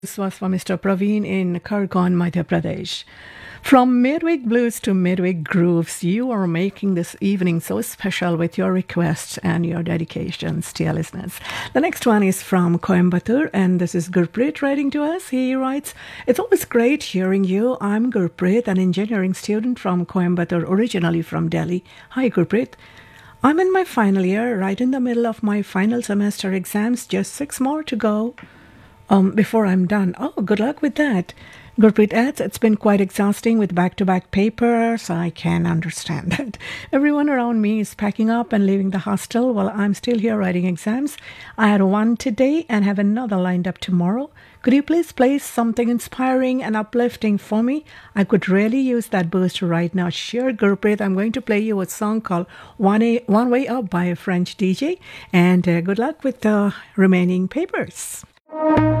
This was for Mr. Praveen in Khargone, Madhya Pradesh. From Midweek Blues to Midweek Grooves, you are making this evening so special with your requests and your dedications, dear listeners. The next one is from Coimbatore, and this is Gurpreet writing to us. He writes, "It's always great hearing you. I'm Gurpreet, an engineering student from Coimbatore, originally from Delhi. Hi, Gurpreet. I'm in my final year, right in the middle of my final semester exams, just 6 more to go. Before I'm done. Oh, good luck with that." Gurpreet adds, "It's been quite exhausting with back-to-back papers. I can understand that. Everyone around me is packing up and leaving the hostel while I'm still here writing exams. I had one today and have another lined up tomorrow. Could you please play something inspiring and uplifting for me? I could really use that boost right now." Sure, Gurpreet, I'm going to play you a song called One Way Up by a French DJ. And good luck with the remaining papers.